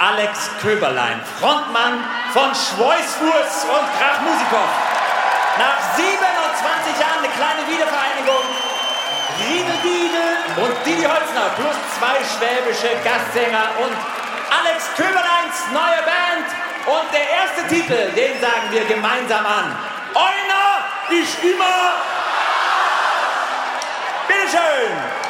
Alex Köberlein, Frontmann von Schweißfuß und Krachmusikow. Nach 27 Jahren eine kleine Wiedervereinigung. Riedel Diedel und Didi Holzner plus 2 schwäbische Gastsänger und Alex Köberleins neue Band. Und der erste Titel, den sagen wir gemeinsam an. Einer ist immer. Bitteschön.